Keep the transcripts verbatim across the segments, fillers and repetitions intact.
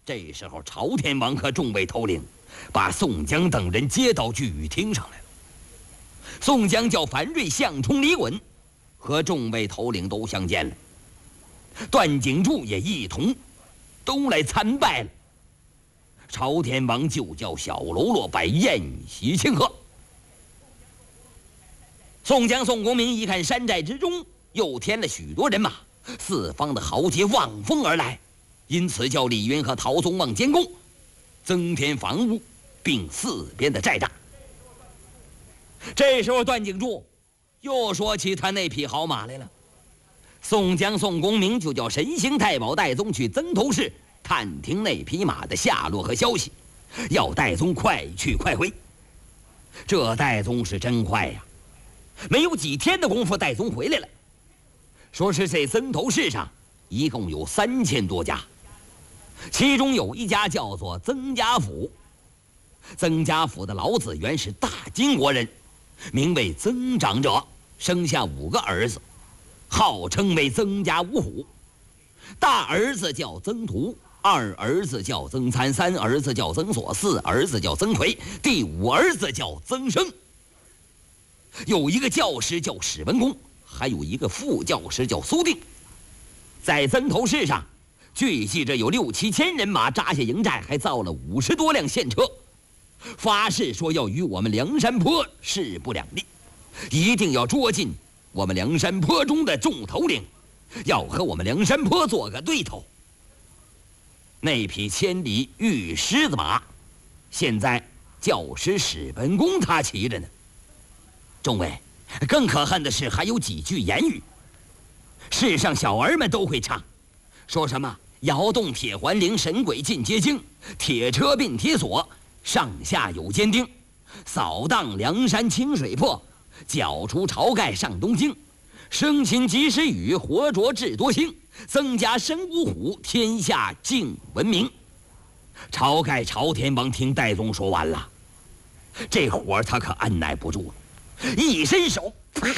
这时候，朝天王和众位头领把宋江等人接到聚义厅上来了。宋江叫樊瑞、项冲、李衮和众位头领都相见了，段景柱也一同都来参拜了。朝天王就叫小喽啰摆宴席庆贺。宋江、宋公明一看山寨之中又添了许多人马，四方的豪杰望风而来，因此叫李云和陶宗旺监工，增添房屋，并四边的寨栅。这时候段景柱又说起他那匹好马来了。宋江、宋公明就叫神行太保戴宗去曾头市探听那匹马的下落和消息，要戴宗快去快回。这戴宗是真快呀，没有几天的功夫，戴宗回来了，说是在曾头市上一共有三千多家，其中有一家叫做曾家府。曾家府的老子原是大金国人，名为曾长者，生下五个儿子，号称为曾家五虎。大儿子叫曾图，二儿子叫曾参，三儿子叫曾所，四儿子叫曾奎，第五儿子叫曾生。有一个教师叫史文恭，还有一个副教师叫苏定。在曾头市上聚集着有六七千人马扎下营寨，还造了五十多辆线车，发誓说要与我们梁山坡势不两立，一定要捉进我们梁山坡中的众头领，要和我们梁山坡做个对头。那匹千里玉狮子马，现在教师史文恭他骑着呢。众位，更可恨的是还有几句言语，世上小儿们都会唱，说什么摇动铁环铃，神鬼进街经，铁车并铁锁，上下有坚钉，扫荡梁山清水泊，剿除晁盖上东京，生擒及时雨，活捉智多星，增加神五虎，天下尽闻名。晁盖朝天王听戴宗说完了，这火他可按耐不住了，一伸手，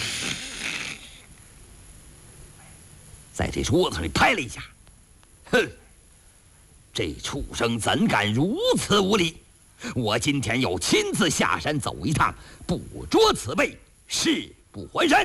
在这桌子里拍了一下。哼，这畜生怎敢如此无礼！我今天要亲自下山走一趟，捕捉此辈，誓不还山。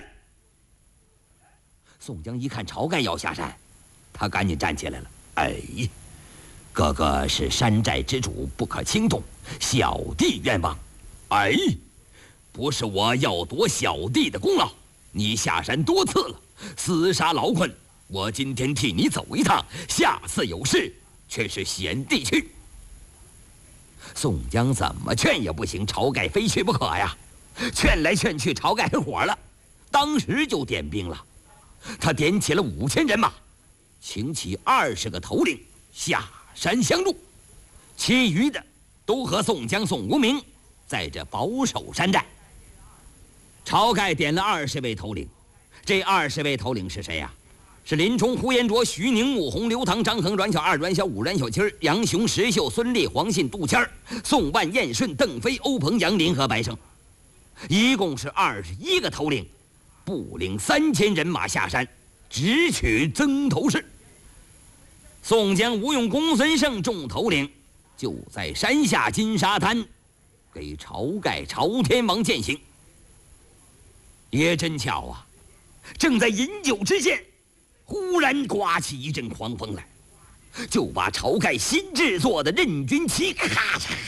宋江一看晁盖要下山，他赶紧站起来了。哎，哥哥是山寨之主，不可轻动，小弟冤枉。哎，不是我要夺小弟的功劳，你下山多次了，厮杀劳困，我今天替你走一趟，下次有事却是贤弟去。宋江怎么劝也不行，晁盖非去不可呀。劝来劝去，晁盖火了，当时就点兵了。他点起了五千人马，请起二十个头领下山相助，其余的都和宋江、宋无名在这保守山寨。晁盖点了二十位头领，这二十位头领是谁呀、啊？是林冲、呼延灼、徐宁、穆弘、刘唐、张衡、阮小二、阮小五、阮小七、杨雄、石秀、孙烈、黄信、杜谦、宋万、燕顺、邓飞、欧鹏、杨林和白胜，一共是二十一个头领，步领三千人马下山，直取曾头市。宋江、吴用、公孙胜众头领就在山下金沙滩给晁盖、朝天王饯行。也真巧啊，正在饮酒之间，忽然刮起一阵狂风来，就把晁盖新制作的任军旗咔嚓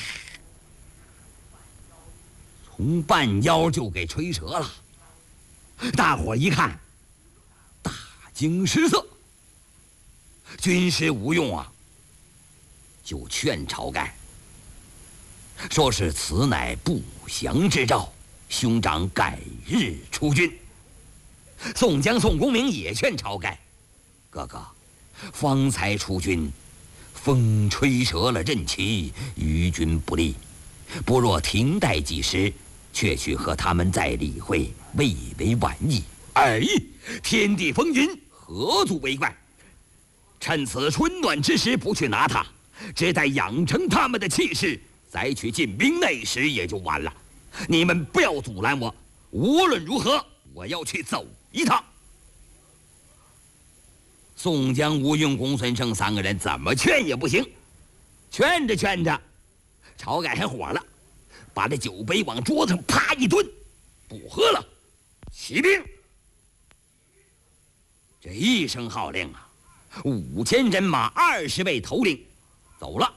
从半腰就给吹折了。大伙一看，大惊失色。军师吴用啊，就劝晁盖，说是此乃不祥之兆，兄长改日出军。宋江、宋公明也劝晁盖，哥哥，方才出军，风吹折了阵旗，于军不利，不若停待几时，却去和他们再理会，未为晚矣。哎，天地风云，何足为怪？趁此春暖之时不去拿他，只待养成他们的气势，再去进兵，那时也就晚了。你们不要阻拦我，无论如何，我要去走一趟。宋江、吴用、公孙胜三个人怎么劝也不行， 劝着劝着，晁盖还火了，把这酒杯往桌子上啪一蹲，不喝了，起兵。这一声号令啊，五千人马二十位头领走了。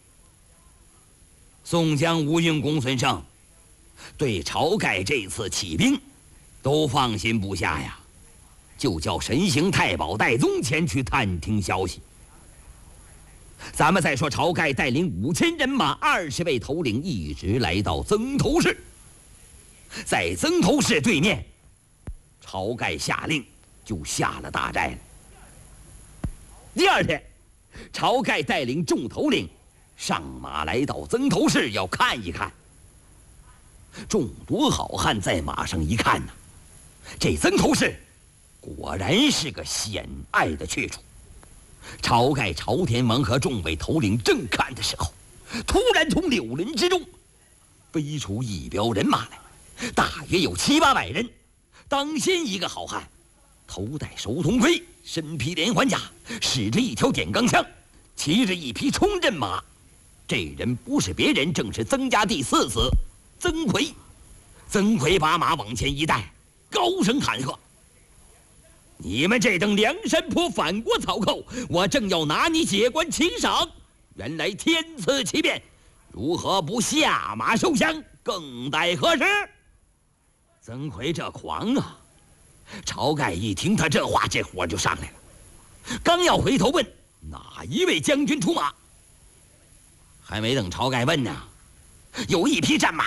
宋江、吴用、公孙胜对晁盖这次起兵都放心不下呀，就叫神行太保戴宗前去探听消息。咱们再说，晁盖带领五千人马二十位头领一直来到曾头市，在曾头市对面，晁盖下令就下了大寨了。第二天，晁盖带领众头领上马来到曾头市，要看一看。众多好汉在马上一看呢、啊，这曾头市果然是个险隘的去处。晁盖、朝天王和众位头领正看的时候，突然从柳林之中飞出一彪人马来，大约有七八百人。当先一个好汉，头戴手铜盔，身披连环甲，使着一条点钢枪，骑着一匹冲阵马。这人不是别人，正是曾家第四子曾奎。曾奎把马往前一带，高声喊喝：“你们这等梁山泊反国草寇，我正要拿你解官请赏，原来天赐奇变，如何不下马受降，更待何时？”曾奎这狂啊！晁盖一听他这话，这火就上来了，刚要回头问哪一位将军出马，还没等晁盖问呢，有一匹战马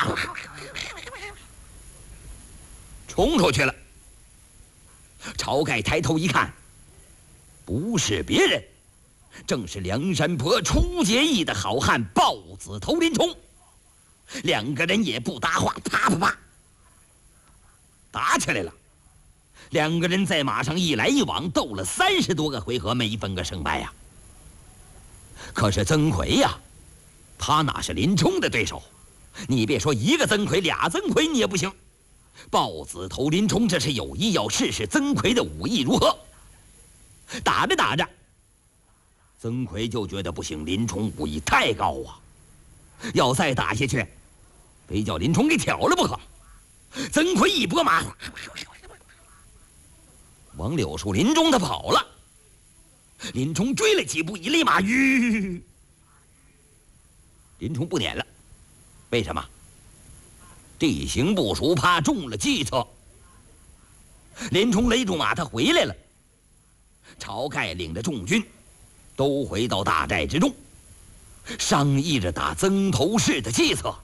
冲出去了。晁盖抬头一看，不是别人，正是梁山泊出结义的好汉豹子头林冲。两个人也不搭话，啪啪啪打起来了。两个人在马上一来一往斗了三十多个回合，没分个胜败呀。可是曾奎呀，他哪是林冲的对手？你别说一个曾奎，俩曾奎你也不行。豹子头林冲这是有意要试试曾奎的武艺如何。打着打着，曾奎就觉得不行，林冲武艺太高啊，要再打下去，非叫林冲给挑了不可。曾奎一拨马，往柳树林中他跑了。林冲追了几步，一勒马，吁！林冲不撵了，为什么？地形不熟，怕中了计策。林冲勒住马，他回来了。晁盖领着众军都回到大寨之中，商议着打曾头市的计策。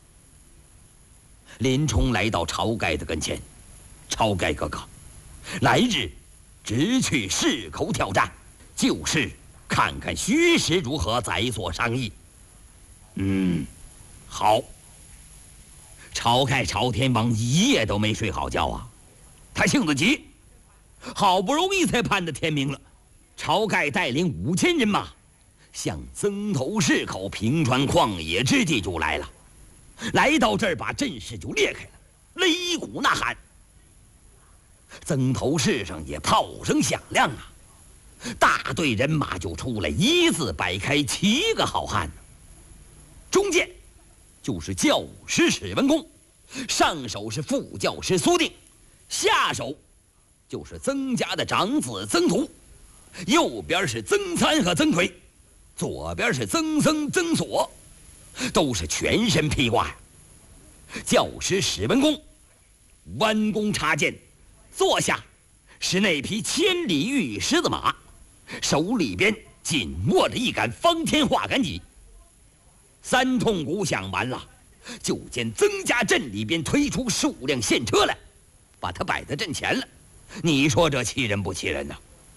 林冲来到晁盖的跟前：“晁盖哥哥，来日直去市口挑战，就是看看虚实如何，再做商议。”“嗯，好。”晁盖、朝天王一夜都没睡好觉啊，他性子急，好不容易才盼得天明了。晁盖带领五千人马向曾头市口平川旷野之地就来了。来到这儿，把阵势就裂开了，擂鼓呐喊。曾头市上也炮声响亮啊，大队人马就出来，一字摆开七个好汉。中间就是教师史文恭，上手是副教师苏定，下手就是曾家的长子曾图，右边是曾参和曾奎，左边是曾僧曾索，都是全身披挂呀。教师史文恭弯弓插箭，坐下是那匹千里玉狮子马，手里边紧握着一杆方天画杆戟。三通鼓响完了，就见曾家镇里边推出数辆线车来，把他摆在阵前了。你说这气人不气人呢？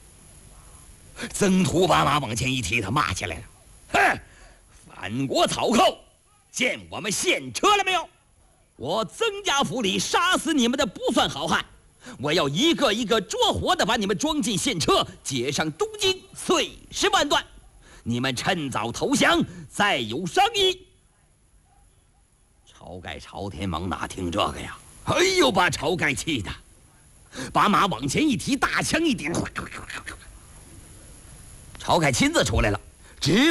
曾图把马往前一提，他骂起来了：“哼，反国草寇，见我们线车了没有？我曾家府里杀死你们的不算好汉，我要一个一个捉活的把你们装进线车，解上东京，碎尸万段。你们趁早投降，再有商议。”晁盖、朝天王哪听这个呀？哎呦，把晁盖气的，把马往前一提，大枪一顶，晁盖亲自出来了，直